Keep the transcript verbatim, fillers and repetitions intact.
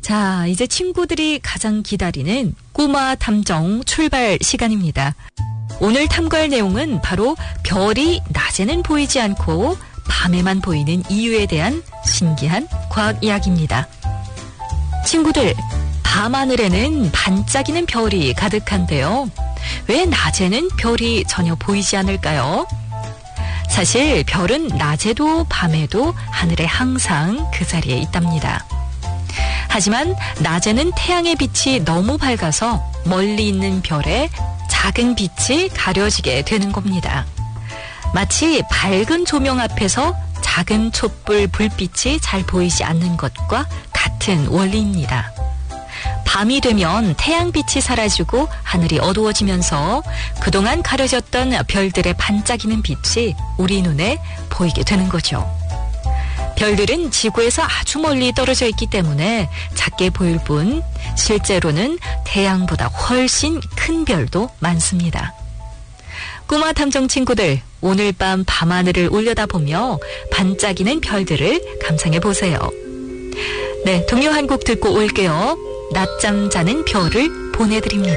자, 이제 친구들이 가장 기다리는 꼬마 탐정 출발 시간입니다. 오늘 탐구할 내용은 바로 별이 낮에는 보이지 않고 밤에만 보이는 이유에 대한 신기한 과학 이야기입니다. 친구들, 밤하늘에는 반짝이는 별이 가득한데요. 왜 낮에는 별이 전혀 보이지 않을까요? 사실 별은 낮에도 밤에도 하늘에 항상 그 자리에 있답니다. 하지만 낮에는 태양의 빛이 너무 밝아서 멀리 있는 별에 작은 빛이 가려지게 되는 겁니다. 마치 밝은 조명 앞에서 작은 촛불 불빛이 잘 보이지 않는 것과 같은 원리입니다. 밤이 되면 태양빛이 사라지고 하늘이 어두워지면서 그동안 가려졌던 별들의 반짝이는 빛이 우리 눈에 보이게 되는 거죠. 별들은 지구에서 아주 멀리 떨어져 있기 때문에 작게 보일 뿐 실제로는 태양보다 훨씬 큰 별도 많습니다. 꼬마 탐정 친구들, 오늘 밤 밤하늘을 올려다보며 반짝이는 별들을 감상해 보세요. 네, 동요 한 곡 듣고 올게요. 낮잠 자는 별을 보내드립니다.